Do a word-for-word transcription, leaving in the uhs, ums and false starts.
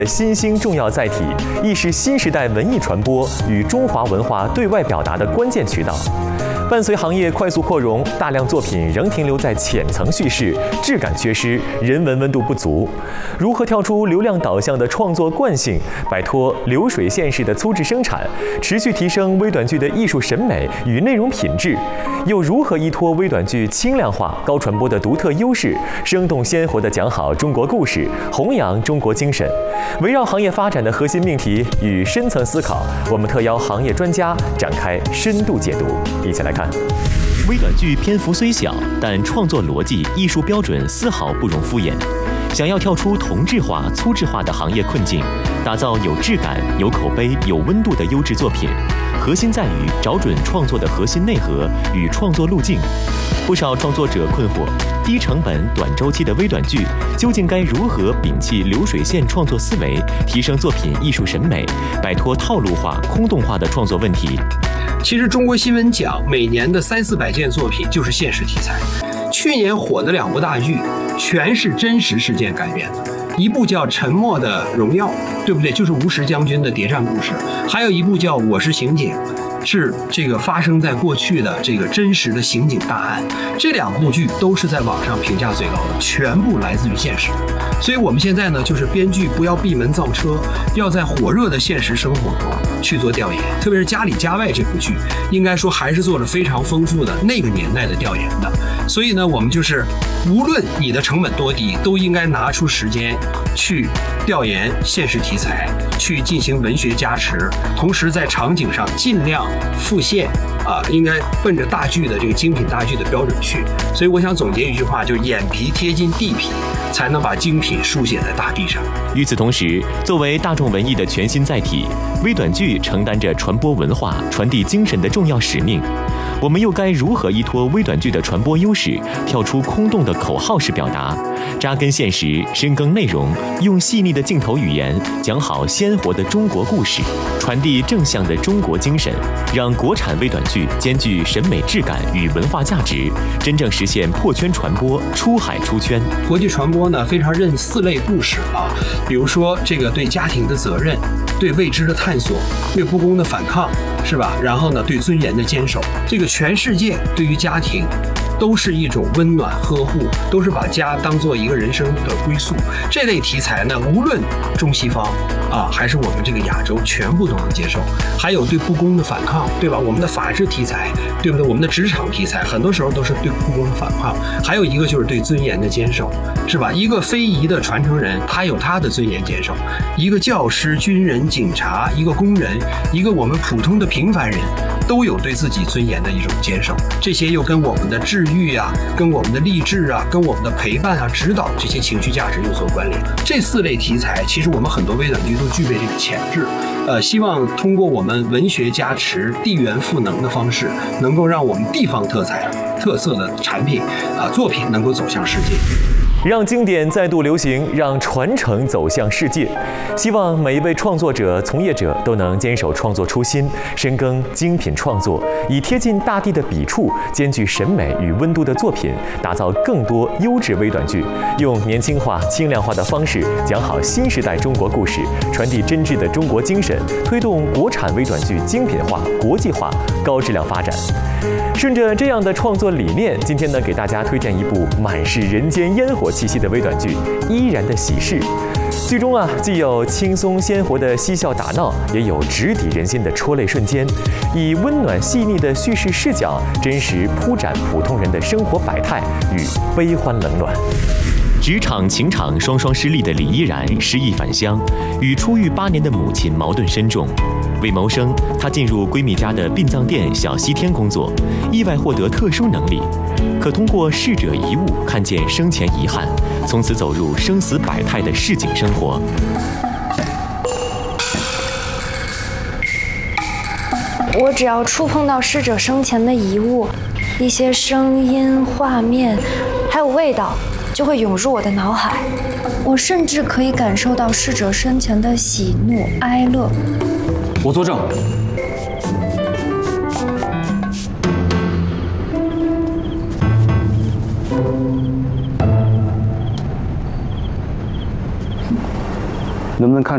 新兴重要载体，亦是新时代文艺传播与中华文化对外表达的关键渠道。伴随行业快速扩容，大量作品仍停留在浅层叙事，质感缺失，人文温度不足。如何跳出流量导向的创作惯性，摆脱流水线式的粗制生产，持续提升微短剧的艺术审美与内容品质？又如何依托微短剧轻量化、高传播的独特优势，生动鲜活地讲好中国故事，弘扬中国精神？围绕行业发展的核心命题与深层思考，我们特邀行业专家展开深度解读，一起来看。微短剧篇幅虽小，但创作逻辑、艺术标准丝毫不容敷衍。想要跳出同质化、粗制化的行业困境，打造有质感、有口碑、有温度的优质作品，核心在于找准创作的核心内核与创作路径。不少创作者困惑，低成本、短周期的微短剧究竟该如何摒弃流水线创作思维，提升作品艺术审美，摆脱套路化、空洞化的创作问题？ 其实中国新闻奖每年的三四百件作品就是现实题材，去年火的两部大剧全是真实事件改编的，一部叫《沉默的荣耀》，对不对？就是吴石将军的谍战故事，还有一部叫《我是刑警》，是这个发生在过去的这个真实的刑警大案。这两部剧都是在网上评价最高的，全部来自于现实。所以我们现在呢，就是编剧不要闭门造车，要在火热的现实生活中去做调研。特别是《家里家外》这部剧，应该说还是做了非常丰富的那个年代的调研的。所以呢，我们就是无论你的成本多低，都应该拿出时间去调研现实题材，去进行文学加持，同时在场景上尽量复现啊，应该奔着大剧的这个精品大剧的标准去。所以我想总结一句话，就是眼皮贴近地皮，才能把精品书写在大地上。 与此同时，作为大众文艺的全新载体，微短剧承担着传播文化、传递精神的重要使命。我们又该如何依托微短剧的传播优势，跳出空洞的口号式表达，扎根现实，深耕内容，用细腻的镜头语言讲好鲜活的中国故事，传递正向的中国精神，让国产微短剧兼具审美质感与文化价值，真正实现破圈传播、出海出圈。 国际传播呢，非常认四类故事啊，比如说这个对家庭的责任，对未知的探索，对不公的反抗，是吧？然后呢，对尊严的坚守。这个全世界对于家庭都是一种温暖呵护，都是把家当做一个人生的归宿。这类题材呢，无论中西方啊，还是我们这个亚洲，全部都能接受。还有对不公的反抗，对吧？我们的法治题材，对不对？我们的职场题材，很多时候都是对不公的反抗。还有一个就是对尊严的坚守，是吧？一个非遗的传承人，他有他的尊严坚守；一个教师、军人、警察，一个工人，一个我们普通的平凡人，都有对自己尊严的一种坚守。这些又跟我们的治愈啊，跟我们的励志啊，跟我们的陪伴啊、指导这些情绪价值有所关联。这四类题材，其实我们很多微短剧都具备这个潜质。呃，希望通过我们文学加持、地缘赋能的方式，能够让我们地方特彩、特色的产品啊、作品能够走向世界。 让经典再度流行，让传承走向世界。希望每一位创作者、从业者都能坚守创作初心，深耕精品创作，以贴近大地的笔触，兼具审美与温度的作品，打造更多优质微短剧，用年轻化、轻量化的方式讲好新时代中国故事，传递真挚的中国精神，推动国产微短剧精品化、国际化、高质量发展。顺着这样的创作理念，今天呢，给大家推荐一部满是人间烟火气息的微短剧《依然的喜事》。剧中啊，既有轻松鲜活的嬉笑打闹，也有直抵人心的戳泪瞬间，以温暖细腻的叙事视角，真实铺展普通人的生活百态与悲欢冷暖。职场情场双双失利的李依然失意返乡，与出狱八年的母亲矛盾深重。为谋生，她进入闺蜜家的殡葬店小西天工作，意外获得特殊能力，可通过逝者遗物看见生前遗憾，从此走入生死百态的市井生活。 我只要触碰到逝者生前的遗物，一些声音、画面，还有味道，就会涌入我的脑海。我甚至可以感受到逝者生前的喜怒哀乐。 我作证。能不能看